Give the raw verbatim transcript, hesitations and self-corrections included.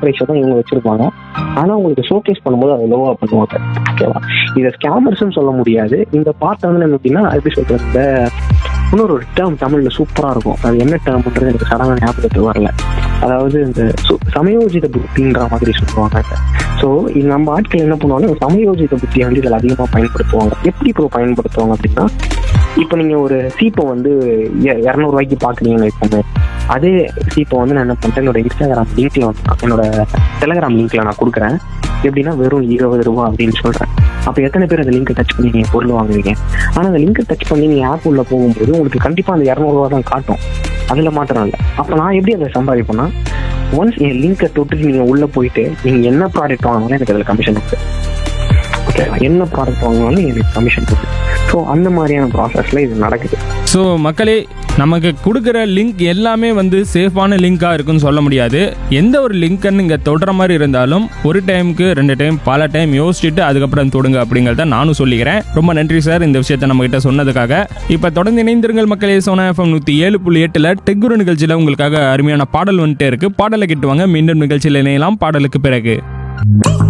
ப்ரைஸை தான் இவங்க வச்சிருப்பாங்க. ஆனால் உங்களுக்கு ஷோகேஸ் பண்ணும்போது அதை லோவாக பண்ணுவாங்க. ஓகேவா? இதை ஸ்கேமர்ஸ்ன்னு சொல்ல முடியாது. இந்த பார்ட் வந்து நம்ம எப்படின்னா எப்படி சொல்றது, இந்த இன்னொரு ஒரு டேர்ம் தமிழில் சூப்பராக இருக்கும். அது என்ன டேர்ம்ன்றது எனக்கு சடங்காக ஞாபகத்துக்கு வரல. அதாவது இந்த சமயோஜித புத்தின்ற மாதிரி சொல்லுவாங்க. ஸோ இது நம்ம ஆட்கள் என்ன பண்ணுவாங்க, சமயோஜித புத்தியை வந்து இதில் அதிகமாக பயன்படுத்துவாங்க. எப்படி இப்போ பயன்படுத்துவாங்க அப்படின்னா, இப்போ நீங்கள் ஒரு சீப்பை வந்து இரநூறுவாய்க்கு பார்க்குறீங்கன்னு வைப்போமே, அதே சீப்பை வந்து நான் என்ன பண்ணுறேன், என்னோட இன்ஸ்டாகிராம் லிங்க்ல வந்து என்னோட டெலகிராம் லிங்க்ல நான் கொடுக்குறேன். எப்படின்னா வெறும் இருபது ரூபா அப்படின்னு சொல்கிறேன். அப்போ எத்தனை பேர் அந்த லிங்கை டச் பண்ணி நீங்கள் பொருள் வாங்குவீங்க? ஆனால் அந்த லிங்கை டச் பண்ணி நீங்கள் ஆப் உள்ள போகும்போது உங்களுக்கு கண்டிப்பாக அந்த இரநூறுவா தான் காட்டும். அதில் மாத்திரம் இல்லை. அப்போ நான் எப்படி அதை சம்பாதிப்பேன்னா, ஒன்ஸ் என் லிங்கை தொட்டுட்டு நீங்கள் உள்ளே போயிட்டு நீங்கள் என்ன ப்ராடக்ட் வாங்கினாலும் எனக்கு அதில் கமிஷன் இருக்குது. ஓகே, என்ன ப்ராடக்ட் வாங்கினாலும் எனக்கு கமிஷன் இருக்குது. ஸோ அந்த மாதிரியான ப்ராசஸில் இது நடக்குது. ஸோ மக்களே, நமக்கு கொடுக்குற லிங்க் எல்லாமே வந்து சேஃபான லிங்காக இருக்குன்னு சொல்ல முடியாது. எந்த ஒரு லிங்க்ன்னு இங்கே தொடுற மாதிரி இருந்தாலும் ஒரு டைமுக்கு ரெண்டு டைம் பல டைம் யோசிச்சுட்டு அதுக்கப்புறம் தொடுங்க அப்படிங்கிறத நானும் சொல்லிக்கிறேன். ரொம்ப நன்றி சார் இந்த விஷயத்தை நம்ம கிட்ட சொன்னதுக்காக. இப்போ தொடர்ந்து இணைந்திருங்கள் மக்களே. சோனா எஃப்எம் நூற்றி ஏழு புள்ளி எட்டில் டெக்குரு நிகழ்ச்சியில் உங்களுக்காக அருமையான பாடல் வந்துட்டே இருக்கு. பாடலை கிட்டுவாங்க. மீண்டும் நிகழ்ச்சியில் இணையலாம் பாடலுக்கு பிறகு.